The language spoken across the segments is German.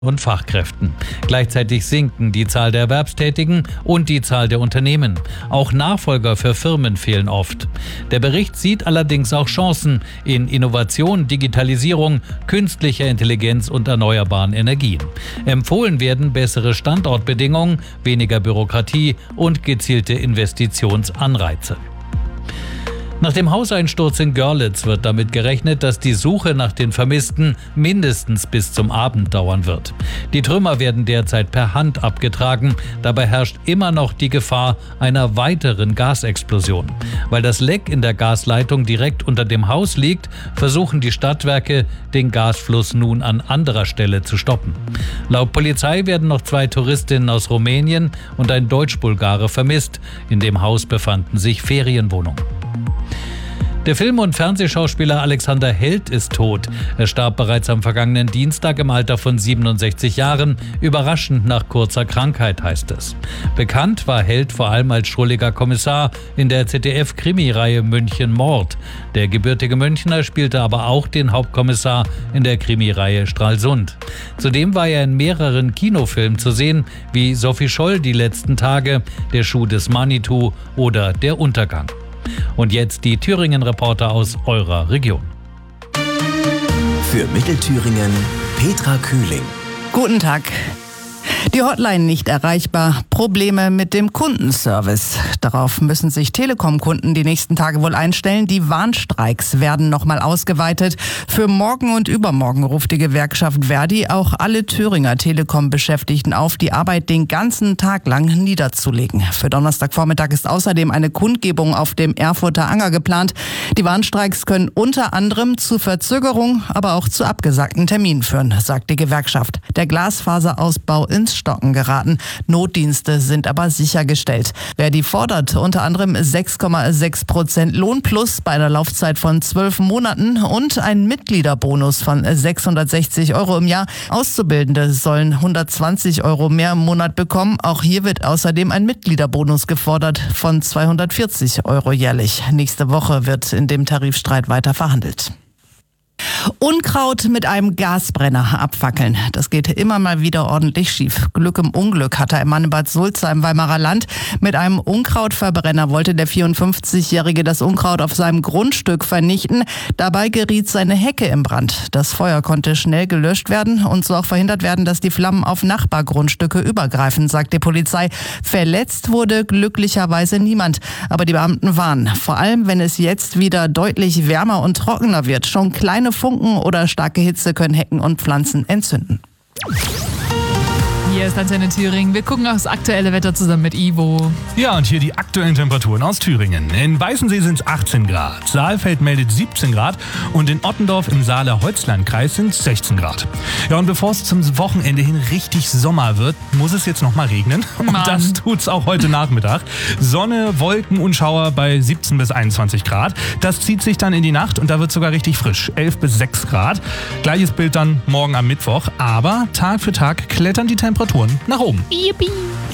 und Fachkräften. Gleichzeitig sinken die Zahl der Erwerbstätigen und die Zahl der Unternehmen. Auch Nachfolger für Firmen fehlen oft. Der Bericht sieht allerdings auch Chancen in Innovation, Digitalisierung, künstlicher Intelligenz und erneuerbaren Energien. Empfohlen werden bessere Standortbedingungen, weniger Bürokratie und gezielte Investitionsanreize. Nach dem Hauseinsturz in Görlitz wird damit gerechnet, dass die Suche nach den Vermissten mindestens bis zum Abend dauern wird. Die Trümmer werden derzeit per Hand abgetragen. Dabei herrscht immer noch die Gefahr einer weiteren Gasexplosion. Weil das Leck in der Gasleitung direkt unter dem Haus liegt, versuchen die Stadtwerke, den Gasfluss nun an anderer Stelle zu stoppen. Laut Polizei werden noch 2 Touristinnen aus Rumänien und ein Deutsch-Bulgare vermisst. In dem Haus befanden sich Ferienwohnungen. Der Film- und Fernsehschauspieler Alexander Held ist tot. Er starb bereits am vergangenen Dienstag im Alter von 67 Jahren, überraschend nach kurzer Krankheit, heißt es. Bekannt war Held vor allem als schrulliger Kommissar in der ZDF-Krimireihe München Mord. Der gebürtige Münchner spielte aber auch den Hauptkommissar in der Krimireihe Stralsund. Zudem war er in mehreren Kinofilmen zu sehen, wie Sophie Scholl, Die letzten Tage, Der Schuh des Manitou oder Der Untergang. Und jetzt die Thüringen-Reporter aus eurer Region. Für Mittelthüringen Petra Kühling. Guten Tag. Die Hotline nicht erreichbar, Probleme mit dem Kundenservice. Darauf müssen sich Telekom-Kunden die nächsten Tage wohl einstellen. Die Warnstreiks werden nochmal ausgeweitet. Für morgen und übermorgen ruft die Gewerkschaft Verdi auch alle Thüringer Telekom-Beschäftigten auf, die Arbeit den ganzen Tag lang niederzulegen. Für Donnerstagvormittag ist außerdem eine Kundgebung auf dem Erfurter Anger geplant. Die Warnstreiks können unter anderem zu Verzögerung, aber auch zu abgesagten Terminen führen, sagt die Gewerkschaft. Der Glasfaserausbau ins Stocken geraten. Notdienste sind aber sichergestellt. Verdi fordert unter anderem 6,6% Lohnplus bei einer Laufzeit von 12 Monaten und einen Mitgliederbonus von 660 € im Jahr. Auszubildende sollen 120 € mehr im Monat bekommen. Auch hier wird außerdem ein Mitgliederbonus gefordert von 240 € jährlich. Nächste Woche wird in dem Tarifstreit weiter verhandelt. Unkraut mit einem Gasbrenner abfackeln. Das geht immer mal wieder ordentlich schief. Glück im Unglück hatte ein Mann in Bad Sulza im Weimarer Land. Mit einem Unkrautverbrenner wollte der 54-Jährige das Unkraut auf seinem Grundstück vernichten. Dabei geriet seine Hecke in Brand. Das Feuer konnte schnell gelöscht werden und so auch verhindert werden, dass die Flammen auf Nachbargrundstücke übergreifen, sagt die Polizei. Verletzt wurde glücklicherweise niemand. Aber die Beamten warnen, vor allem wenn es jetzt wieder deutlich wärmer und trockener wird. Schon kleine Funken oder starke Hitze können Hecken und Pflanzen entzünden. Hier ist Antenne Thüringen. Wir gucken aufs aktuelle Wetter zusammen mit Ivo. Ja, und hier die aktuellen Temperaturen aus Thüringen. In Weißensee sind es 18 Grad, Saalfeld meldet 17 Grad und in Ottendorf im Saale-Holzland-Kreis sind es 16 Grad. Ja, und bevor es zum Wochenende hin richtig Sommer wird, muss es jetzt nochmal regnen. Und das tut's auch heute Nachmittag. Sonne, Wolken und Schauer bei 17 bis 21 Grad. Das zieht sich dann in die Nacht und da wird sogar richtig frisch, 11 bis 6 Grad. Gleiches Bild dann morgen am Mittwoch, aber Tag für Tag klettern die Temperaturen nach oben. Yippie.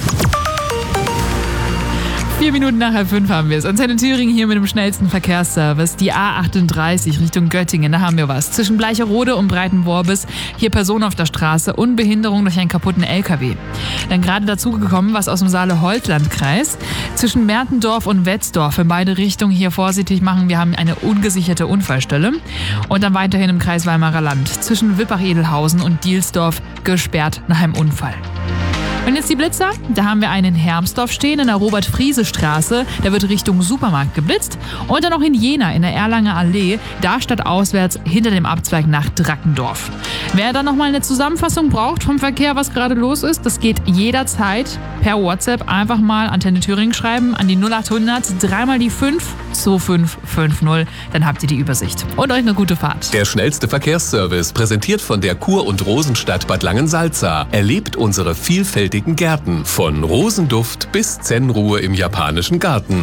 4 Minuten nach 5 haben wir es. Antenne Thüringen hier mit dem schnellsten Verkehrsservice. Die A38 Richtung Göttingen, da haben wir was. Zwischen Bleicherode und Breitenworbis. Hier Personen auf der Straße und Behinderung durch einen kaputten LKW. Dann gerade dazugekommen was aus dem Saale-Holzland-Kreis. Zwischen Mertendorf und Wetzdorf in beide Richtungen hier vorsichtig machen. Wir haben eine ungesicherte Unfallstelle. Und dann weiterhin im Kreis Weimarer Land. Zwischen Wippach-Edelhausen und Dielsdorf gesperrt nach einem Unfall. Und jetzt die Blitzer. Da haben wir einen in Hermsdorf stehen, in der Robert-Friese-Straße. Der wird Richtung Supermarkt geblitzt. Und dann noch in Jena, in der Erlanger Allee. Da stadtauswärts hinter dem Abzweig nach Drackendorf. Wer dann nochmal eine Zusammenfassung braucht vom Verkehr, was gerade los ist, das geht jederzeit per WhatsApp. Einfach mal Antenne Thüringen schreiben an die 0800 3 die 5 2550. Dann habt ihr die Übersicht. Und euch eine gute Fahrt. Der schnellste Verkehrsservice, präsentiert von der Kur- und Rosenstadt Bad Langensalza. Erlebt unsere vielfältigen Gärten. Von Rosenduft bis Zen-Ruhe im japanischen Garten.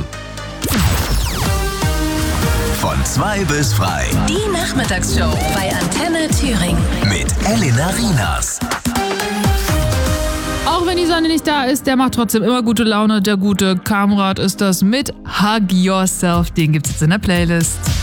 Von 2 bis frei. Die Nachmittagsshow bei Antenne Thüringen. Mit Elena Rinas. Auch wenn die Sonne nicht da ist, der macht trotzdem immer gute Laune. Der gute Kamrat ist das mit Hug Yourself. Den gibt's jetzt in der Playlist.